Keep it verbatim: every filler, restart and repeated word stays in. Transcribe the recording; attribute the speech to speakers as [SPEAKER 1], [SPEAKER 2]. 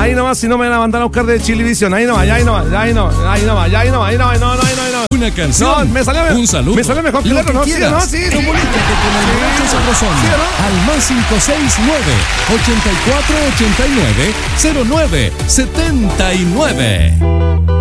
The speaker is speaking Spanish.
[SPEAKER 1] Ahí nomás, si no me van a mandar a buscar de Chilevisión. Ahí nomás, ahí nomás, ahí nomás, ahí nomás, ahí nomás, ahí nomás, no, no, no, no.
[SPEAKER 2] Una canción,
[SPEAKER 1] no, me salió,
[SPEAKER 2] un saludo,
[SPEAKER 1] me salió mejor que el otro, ¿no? Sí, no, sí.
[SPEAKER 2] Comunícate con el Borracho Sabrosón
[SPEAKER 1] ¿Sí o no?
[SPEAKER 2] al más cinco seis nueve, ochenta y cuatro ochenta y nueve, cero nueve setenta y nueve.